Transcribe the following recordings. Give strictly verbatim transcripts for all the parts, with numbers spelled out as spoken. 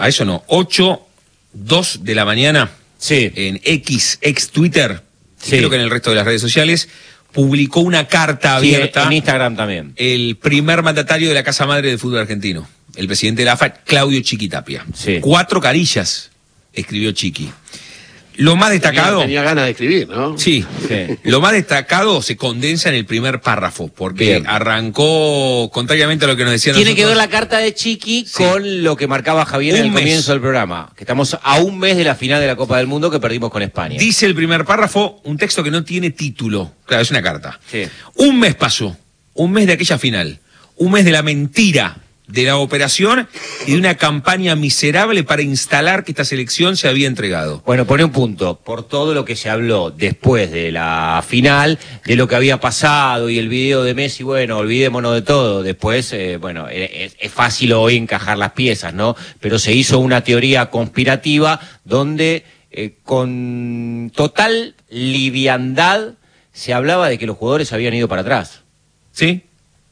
a eso no, ocho, dos de la mañana, sí. en X, ex Twitter, sí. creo que en el resto de las redes sociales, publicó una carta abierta. Sí, en Instagram también. El primer mandatario de la Casa Madre del fútbol argentino, el presidente de la A F A, Claudio Chiquitapia. Sí. Cuatro carillas escribió Chiqui. Lo más destacado... Tenía, tenía ganas de escribir, ¿no? Sí, sí. Lo más destacado se condensa en el primer párrafo, porque Bien. arrancó, contrariamente a lo que nos decían Tiene nosotros, que ver la carta de Chiqui sí. con lo que marcaba Javier un en el mes. comienzo del programa, que estamos a un mes de la final de la Copa del Mundo que perdimos con España. Dice el primer párrafo, un texto que no tiene título, claro, es una carta. Sí. Un mes pasó, un mes de aquella final, un mes de la mentira, de la operación y de una campaña miserable para instalar que esta selección se había entregado. Bueno, pone un punto, por todo lo que se habló después de la final, de lo que había pasado y el video de Messi, bueno, olvidémonos de todo, después, eh, bueno, es, es fácil hoy encajar las piezas, ¿no? Pero se hizo una teoría conspirativa donde eh, con total liviandad se hablaba de que los jugadores habían ido para atrás. ¿Sí?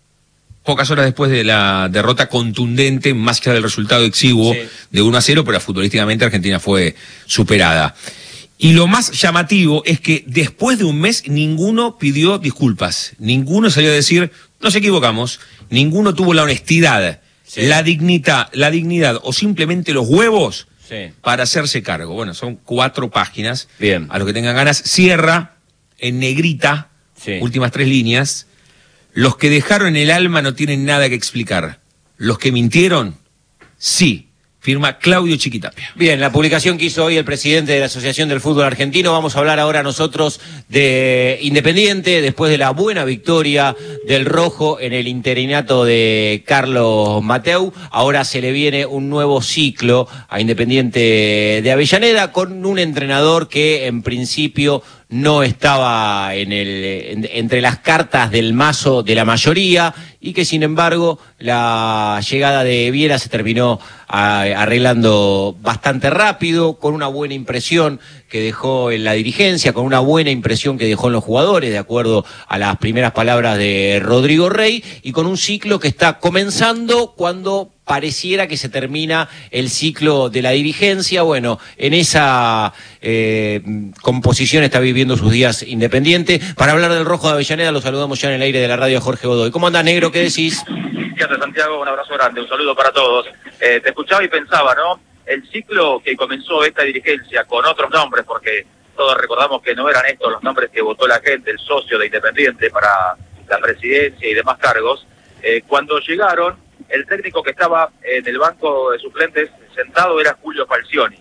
Pocas horas después de la derrota contundente, más allá del resultado exiguo sí. de uno a cero, pero futbolísticamente Argentina fue superada. Y lo más llamativo es que después de un mes ninguno pidió disculpas, ninguno salió a decir, nos equivocamos, ninguno tuvo la honestidad, sí. la dignidad, la dignidad o simplemente los huevos sí. para hacerse cargo. Bueno, son cuatro páginas. Bien. A los que tengan ganas, cierra en negrita, sí. últimas tres líneas. Los que dejaron el alma no tienen nada que explicar. Los que mintieron, sí. Firma Claudio Chiquitapia. Bien, la publicación que hizo hoy el presidente de la Asociación del Fútbol Argentino. Vamos a hablar ahora nosotros de Independiente, después de la buena victoria del Rojo en el interinato de Carlos Mateu. Ahora se le viene un nuevo ciclo a Independiente de Avellaneda con un entrenador que en principio no estaba en el, en, entre las cartas del mazo de la mayoría y que sin embargo la llegada de Viera se terminó a, arreglando bastante rápido, con una buena impresión que dejó en la dirigencia, con una buena impresión que dejó en los jugadores, de acuerdo a las primeras palabras de Rodrigo Rey, y con un ciclo que está comenzando cuando pareciera que se termina el ciclo de la dirigencia. Bueno, en esa eh, composición está viviendo sus días Independiente. Para hablar del Rojo de Avellaneda lo saludamos ya en el aire de la radio a Jorge Godoy. ¿Cómo andás, negro? ¿Qué decís? ¿Qué haces, Santiago? Un abrazo grande, un saludo para todos. Eh, te escuchaba y pensaba, ¿no? El ciclo que comenzó esta dirigencia con otros nombres, porque todos recordamos que no eran estos los nombres que votó la gente, el socio de Independiente para la presidencia y demás cargos. Eh, cuando llegaron, el técnico que estaba en el banco de suplentes sentado era Julio Falcioni.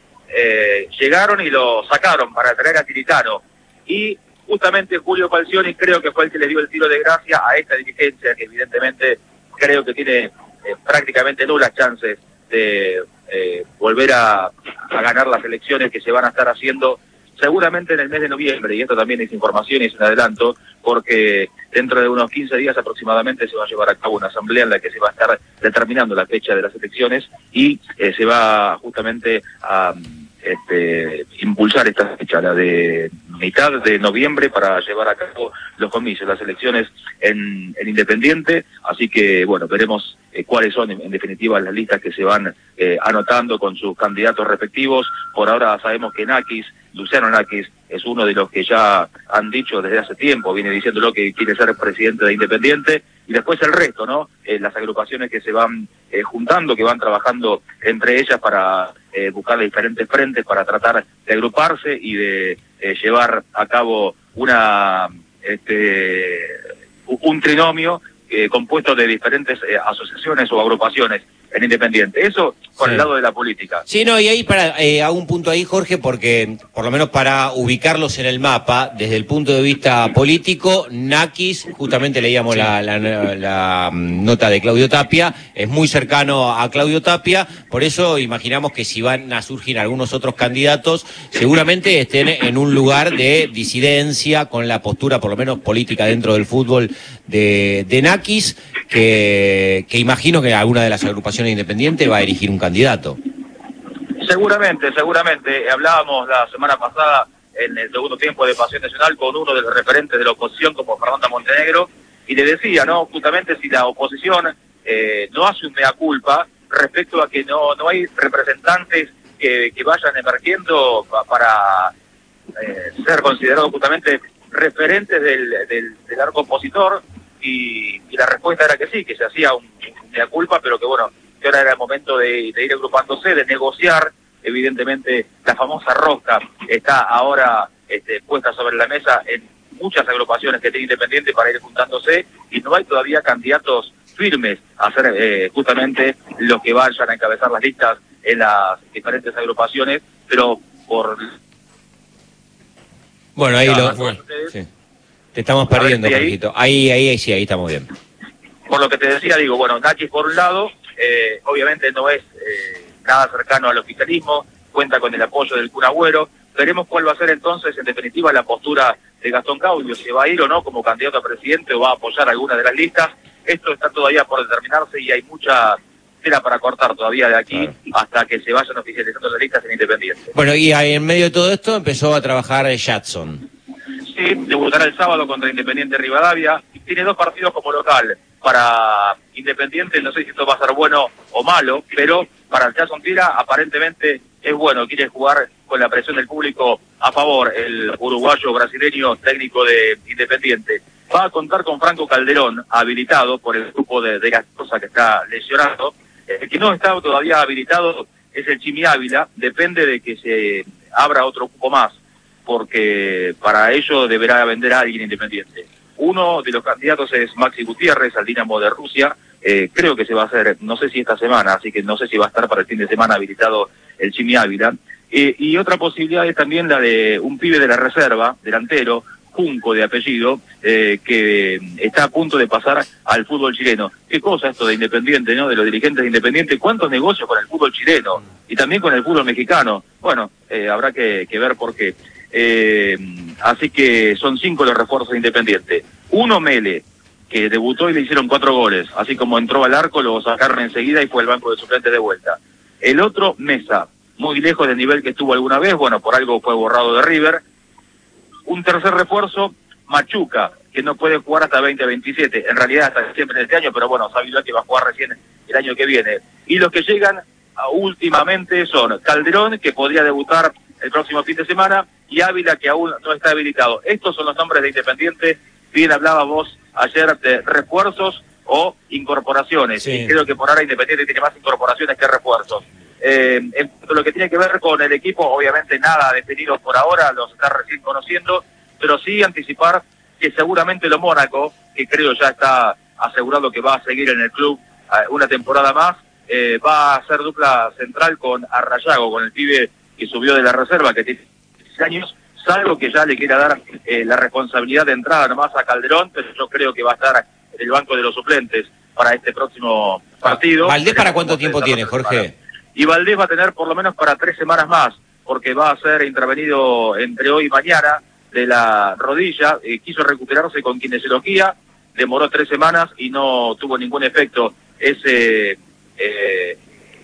Eh, llegaron y lo sacaron para traer a Tiritano. Y justamente Julio Falcioni creo que fue el que le dio el tiro de gracia a esta dirigencia, que evidentemente creo que tiene eh, prácticamente nulas chances de eh, volver a, a ganar las elecciones que se van a estar haciendo seguramente en el mes de noviembre, y esto también es información y es un adelanto, porque dentro de unos quince días aproximadamente se va a llevar a cabo una asamblea en la que se va a estar determinando la fecha de las elecciones y eh, se va justamente a este, impulsar esta fecha, la de mitad de noviembre, para llevar a cabo los comicios, las elecciones en, en Independiente. Así que, bueno, veremos eh, cuáles son en, en definitiva las listas que se van eh, anotando con sus candidatos respectivos. Por ahora sabemos que Nakis, Luciano Nakis, es uno de los que ya han dicho desde hace tiempo, viene diciéndolo, que quiere ser presidente de Independiente, y después el resto, ¿no? Eh, las agrupaciones que se van eh, juntando, que van trabajando entre ellas para eh, buscar diferentes frentes para tratar de agruparse y de eh, llevar a cabo una este un trinomio eh, compuesto de diferentes eh, asociaciones o agrupaciones en Independiente. Eso por sí. el lado de la política. Sí, no, y ahí para eh, hago un punto ahí, Jorge, porque por lo menos para ubicarlos en el mapa, desde el punto de vista político, Nakis, justamente leíamos sí. la, la, la, la nota de Claudio Tapia, es muy cercano a Claudio Tapia, por eso imaginamos que si van a surgir algunos otros candidatos, seguramente estén en un lugar de disidencia con la postura, por lo menos política, dentro del fútbol de, de Nakis, que, que imagino que alguna de las agrupaciones independientes va a elegir un candidato. Seguramente, seguramente. Hablábamos la semana pasada en el segundo tiempo de Pasión Nacional con uno de los referentes de la oposición, como Fernanda Montenegro, y le decía, ¿no? Justamente si la oposición eh, no hace un mea culpa, respecto a que no, no hay representantes que, que vayan emergiendo pa, para eh, ser considerados justamente referentes del, del, del arco opositor, y, y la respuesta era que sí, que se hacía un, un mea culpa, pero que bueno, que ahora era el momento de, de ir agrupándose, de negociar. Evidentemente la famosa rosca está ahora este, puesta sobre la mesa en muchas agrupaciones que tiene Independiente para ir juntándose, y no hay todavía candidatos firmes a hacer eh, justamente los que vayan a encabezar las listas en las diferentes agrupaciones, pero por... Bueno, ahí ya, lo... Bueno, sí. Te estamos perdiendo, un poquito. Ahí, ahí, ahí, sí, ahí estamos bien. Por lo que te decía, digo, bueno, Nachi por un lado, eh, obviamente no es eh, nada cercano al oficialismo, cuenta con el apoyo del Kun Agüero. Veremos cuál va a ser entonces, en definitiva, la postura de Gastón Caudio, si va a ir o no como candidato a presidente o va a apoyar alguna de las listas. Esto está todavía por determinarse y hay mucha tela para cortar todavía de aquí, claro, hasta que se vayan oficializando las listas en Independiente. Bueno, y ahí en medio de todo esto empezó a trabajar Jadson. Sí, debutará el sábado contra Independiente Rivadavia. Tiene dos partidos como local. Para Independiente, no sé si esto va a ser bueno o malo, pero para el Jadson Tira aparentemente es bueno. Quiere jugar con la presión del público a favor, el uruguayo brasileño técnico de Independiente. Va a contar con Franco Calderón, habilitado por el grupo de, de Gastosa, que está lesionado. El que no está todavía habilitado es el Chimi Ávila. Depende de que se abra otro cupo más, porque para ello deberá vender a alguien Independiente. Uno de los candidatos es Maxi Gutiérrez, al Dinamo de Rusia. Eh, creo que se va a hacer, no sé si esta semana, así que no sé si va a estar para el fin de semana habilitado el Chimi Ávila. Eh, y otra posibilidad es también la de un pibe de la reserva, delantero, Junco de apellido, eh, que está a punto de pasar al fútbol chileno. Qué cosa esto de Independiente, ¿no? De los dirigentes de Independiente, cuántos negocios con el fútbol chileno y también con el fútbol mexicano. Bueno, eh, habrá que, que ver por qué. Eh, así que son cinco los refuerzos de Independiente. Uno, Mele, que debutó y le hicieron cuatro goles. Así como entró al arco, lo sacaron enseguida y fue al banco de suplentes de vuelta. El otro, Mesa, muy lejos del nivel que estuvo alguna vez, bueno, por algo fue borrado de River. Un tercer refuerzo, Machuca, que no puede jugar hasta veinte veintisiete, en realidad hasta siempre en este año, pero bueno, sabido que va a jugar recién el año que viene. Y los que llegan a, últimamente son Calderón, que podría debutar el próximo fin de semana, y Ávila, que aún no está habilitado. Estos son los nombres de Independiente. Bien hablaba vos ayer de refuerzos o incorporaciones. Sí. Y creo que por ahora Independiente tiene más incorporaciones que refuerzos. Eh, en lo que tiene que ver con el equipo, obviamente nada definido por ahora, los está recién conociendo, pero sí anticipar que seguramente lo Mónaco, que creo ya está asegurado que va a seguir en el club eh, una temporada más, eh, va a hacer dupla central con Arrayago, con el pibe que subió de la reserva, que tiene dieciséis años, salvo que ya le quiera dar eh, la responsabilidad de entrada nomás a Calderón, pero yo creo que va a estar en el banco de los suplentes para este próximo partido. ¿Valdés para cuánto tiempo tiene, Jorge? Y Valdés va a tener por lo menos para tres semanas más, porque va a ser intervenido entre hoy y mañana de la rodilla. Eh, quiso recuperarse con kinesiología, demoró tres semanas y no tuvo ningún efecto ese eh,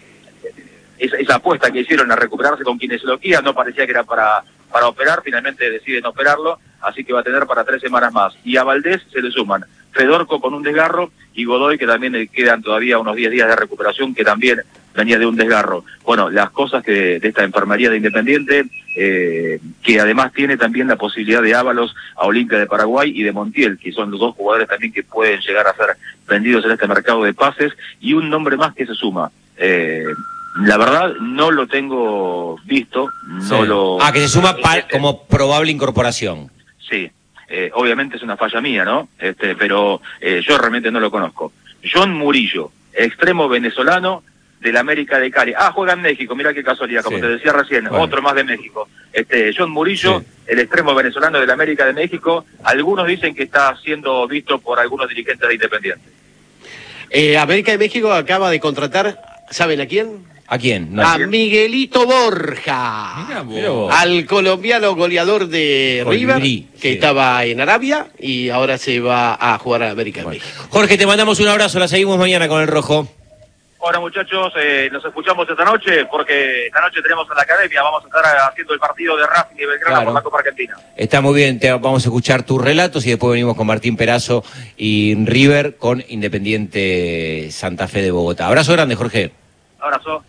esa, esa apuesta que hicieron a recuperarse con kinesiología. No parecía que era para, para operar, finalmente deciden operarlo, así que va a tener para tres semanas más. Y a Valdés se le suman Fedorco con un desgarro y Godoy, que también le quedan todavía unos diez días de recuperación, que también venía de un desgarro. Bueno, las cosas que de esta enfermería de Independiente, eh, que además tiene también la posibilidad de Ábalos a Olimpia de Paraguay y de Montiel, que son los dos jugadores también que pueden llegar a ser vendidos en este mercado de pases, y un nombre más que se suma. Eh, la verdad, no lo tengo visto. No sí. lo... Ah, que se suma pa como probable incorporación. Sí, eh, obviamente es una falla mía, ¿no? Este, pero eh, yo realmente no lo conozco. John Murillo, extremo venezolano, del América de Cali. Ah, juega en México, mira qué casualidad, como sí. te decía recién, bueno. Otro más de México. Este, John Murillo, sí. el extremo venezolano del América de México, algunos dicen que está siendo visto por algunos dirigentes de Independiente. Eh, América de México acaba de contratar, ¿saben a quién? ¿A quién? No, a ¿quién? Miguelito Borja, Mirá vos. al colombiano goleador de Colibrí, River, que sí. estaba en Arabia y ahora se va a jugar a América bueno. de México. Jorge, te mandamos un abrazo, la seguimos mañana con el Rojo. Ahora muchachos, eh, nos escuchamos esta noche porque esta noche tenemos en la academia, vamos a estar haciendo el partido de Racing y Belgrano claro. por la Copa Argentina. Está muy bien, te vamos a escuchar tus relatos y después venimos con Martín Perazo y River con Independiente Santa Fe de Bogotá. Abrazo grande, Jorge. Abrazo.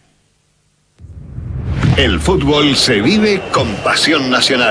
El fútbol se vive con pasión nacional.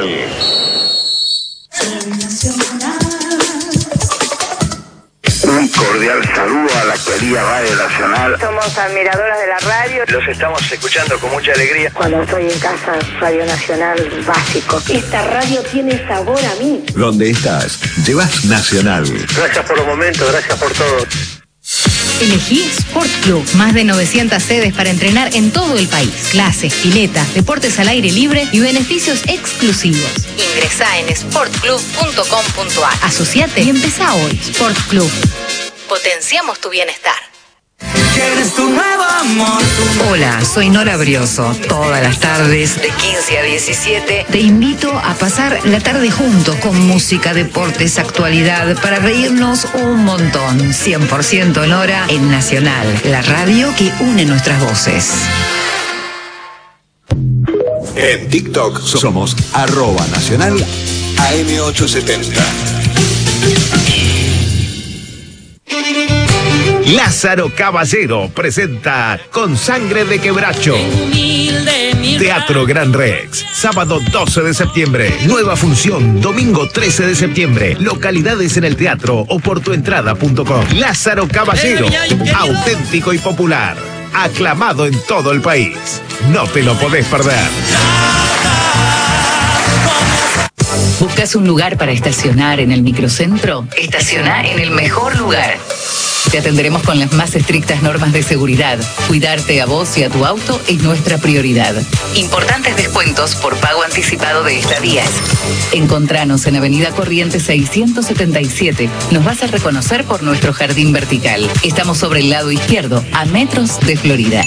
Un cordial saludo a la querida Radio Nacional. Somos admiradoras de la radio. Los estamos escuchando con mucha alegría. Cuando estoy en casa, Radio Nacional básico. Esta radio tiene sabor a mí. Donde estás, llevas Nacional. Gracias por los momentos, gracias por todo. Elegí Sport Club. Más de novecientas sedes para entrenar en todo el país. Clases, piletas, deportes al aire libre y beneficios exclusivos. Ingresá en sport club punto com punto a r. Asociate y empezá hoy. Sport Club. Potenciamos tu bienestar. ¿Quieres tu nuevo amor? Hola, soy Nora Brioso. Todas las tardes, de quince a diecisiete, te invito a pasar la tarde juntos con música, deportes, actualidad, para reírnos un montón. cien por ciento Nora en Nacional, la radio que une nuestras voces. En TikTok somos arroba nacional A M ochocientos setenta. Lázaro Caballero presenta Con Sangre de Quebracho. Teatro Gran Rex, sábado doce de septiembre. Nueva función, domingo trece de septiembre. Localidades en el teatro o por tu entrada punto com. Lázaro Caballero, auténtico y popular. Aclamado en todo el país. No te lo podés perder. ¿Buscas un lugar para estacionar en el microcentro? Estaciona en el mejor lugar. Te atenderemos con las más estrictas normas de seguridad. Cuidarte a vos y a tu auto es nuestra prioridad. Importantes descuentos por pago anticipado de estadías. Encontranos en Avenida Corrientes seiscientos setenta y siete. Nos vas a reconocer por nuestro jardín vertical. Estamos sobre el lado izquierdo, a metros de Florida.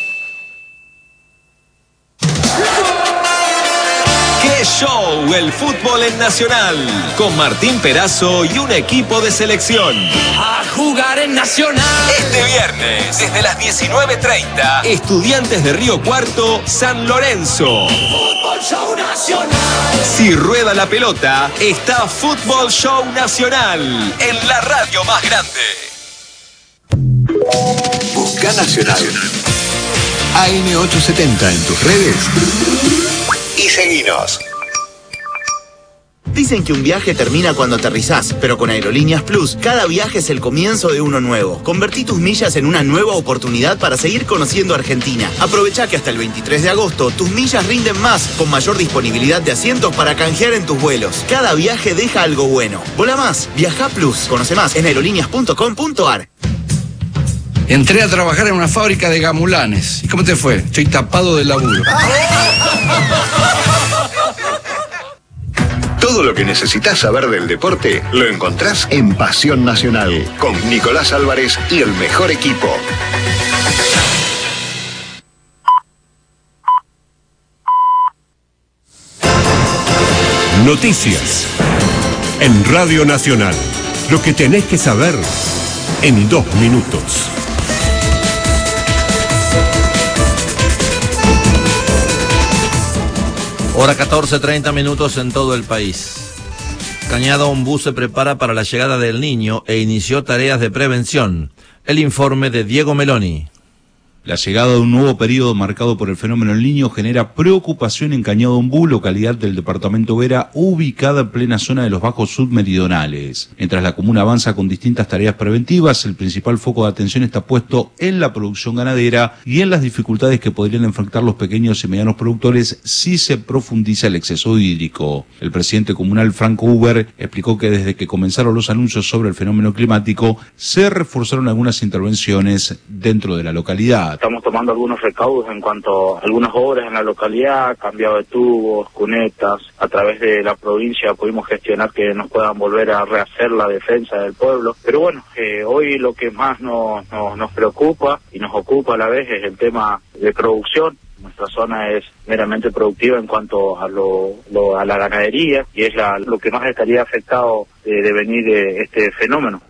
¡Qué show! El fútbol en Nacional. Con Martín Perazo y un equipo de selección. A jugar en Nacional. Este viernes, desde las diecinueve treinta, Estudiantes de Río Cuarto, San Lorenzo. Fútbol Show Nacional. Si rueda la pelota, está Fútbol Show Nacional. En la radio más grande. Busca Nacional. A M ochocientos setenta en tus redes. Y seguinos. Dicen que un viaje termina cuando aterrizás, pero con Aerolíneas Plus, cada viaje es el comienzo de uno nuevo. Convertí tus millas en una nueva oportunidad para seguir conociendo Argentina. Aprovecha que hasta el veintitrés de agosto tus millas rinden más, con mayor disponibilidad de asientos para canjear en tus vuelos. Cada viaje deja algo bueno. Vola más, viaja Plus. Conoce más en aerolíneas punto com punto a r. Entré a trabajar en una fábrica de gamulanes. ¿Y cómo te fue? Estoy tapado de laburo. Todo lo que necesitas saber del deporte lo encontrás en Pasión Nacional con Nicolás Álvarez y el mejor equipo. Noticias en Radio Nacional. Lo que tenés que saber en dos minutos. Hora catorce, treinta minutos en todo el país. Cañada Ombú se prepara para la llegada del Niño e inició tareas de prevención. El informe de Diego Meloni. La llegada de un nuevo periodo marcado por el fenómeno El Niño genera preocupación en Cañada Ombú, localidad del departamento Vera, ubicada en plena zona de los bajos submeridionales. Mientras la comuna avanza con distintas tareas preventivas, el principal foco de atención está puesto en la producción ganadera y en las dificultades que podrían enfrentar los pequeños y medianos productores si se profundiza el exceso hídrico. El presidente comunal Franco Uber explicó que desde que comenzaron los anuncios sobre el fenómeno climático, se reforzaron algunas intervenciones dentro de la localidad. Estamos tomando algunos recaudos en cuanto a algunas obras en la localidad, cambiado de tubos, cunetas. A través de la provincia pudimos gestionar que nos puedan volver a rehacer la defensa del pueblo. Pero bueno, eh, hoy lo que más nos, nos, nos preocupa y nos ocupa a la vez es el tema de producción. Nuestra zona es meramente productiva en cuanto a lo, lo a la ganadería y es la, lo que más estaría afectado de, de venir de este fenómeno.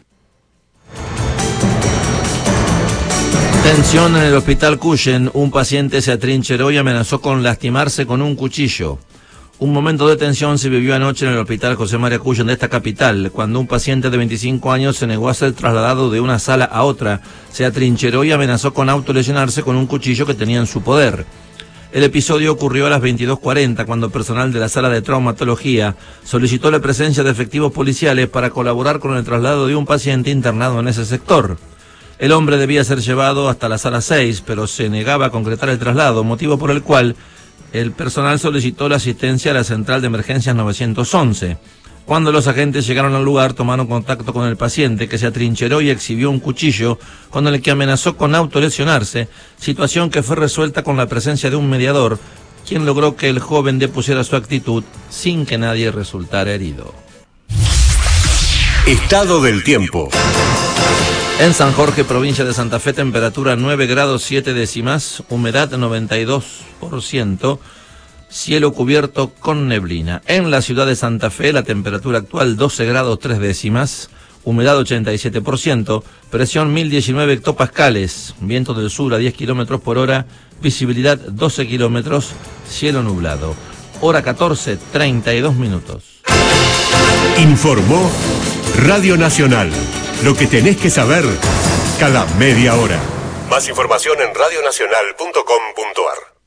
Tensión en el hospital Cuyen. Un paciente se atrincheró y amenazó con lastimarse con un cuchillo. Un momento de tensión se vivió anoche en el hospital José María Cuyen de esta capital, cuando un paciente de veinticinco años se negó a ser trasladado de una sala a otra, se atrincheró y amenazó con autolesionarse con un cuchillo que tenía en su poder. El episodio ocurrió a las veintidós cuarenta, cuando personal de la sala de traumatología solicitó la presencia de efectivos policiales para colaborar con el traslado de un paciente internado en ese sector. El hombre debía ser llevado hasta la sala seis, pero se negaba a concretar el traslado, motivo por el cual el personal solicitó la asistencia a la central de emergencias novecientos once. Cuando los agentes llegaron al lugar, tomaron contacto con el paciente, que se atrincheró y exhibió un cuchillo con el que amenazó con autolesionarse, situación que fue resuelta con la presencia de un mediador, quien logró que el joven depusiera su actitud sin que nadie resultara herido. Estado del tiempo. En San Jorge, provincia de Santa Fe, temperatura nueve grados siete décimas, humedad noventa y dos por ciento, cielo cubierto con neblina. En la ciudad de Santa Fe, la temperatura actual doce grados tres décimas, humedad ochenta y siete por ciento, presión mil diecinueve hectopascales, viento del sur a diez kilómetros por hora, visibilidad doce kilómetros, cielo nublado. Hora catorce, treinta y dos minutos. Informó Radio Nacional. Lo que tenés que saber cada media hora. Más información en radionacional punto com punto ar.